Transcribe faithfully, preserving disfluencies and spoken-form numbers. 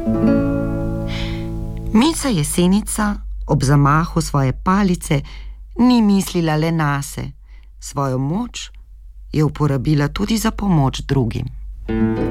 Mica Jesenica ob zamahu svoje palice ni mislila le nase, svojo moč je uporabila tudi za pomoč drugim.